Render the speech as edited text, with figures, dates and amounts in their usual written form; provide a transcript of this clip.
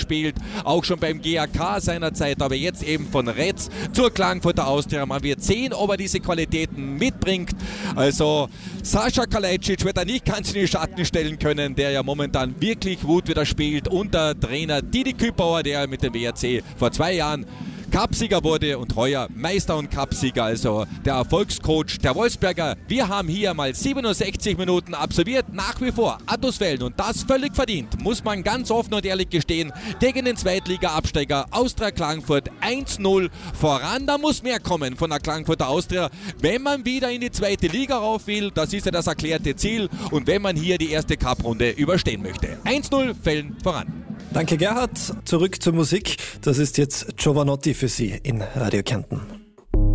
gespielt, auch schon beim GAK seinerzeit, aber jetzt eben von Retz zur Klagenfurter Austria. Man wird sehen, ob er diese Qualitäten mitbringt. Also Sascha Kalajdzic wird er nicht ganz in die Schatten stellen können, der ja momentan wirklich gut wieder spielt unter Trainer Didi Kübauer, der mit dem WRC vor 2 Jahren Cupsieger wurde und heuer Meister und Cupsieger, also der Erfolgscoach der Wolfsberger. Wir haben hier mal 67 Minuten absolviert, nach wie vor Attuswellen und das völlig verdient, muss man ganz offen und ehrlich gestehen, gegen den Zweitliga-Absteiger Austria Klagenfurt 1-0 voran. Da muss mehr kommen von der Klagenfurter Austria, wenn man wieder in die zweite Liga rauf will, das ist ja das erklärte Ziel, und wenn man hier die erste Cup-Runde überstehen möchte. 1-0 Wellen voran. Danke Gerhard, zurück zur Musik. Das ist jetzt Giovanotti für Sie in Radio Kärnten.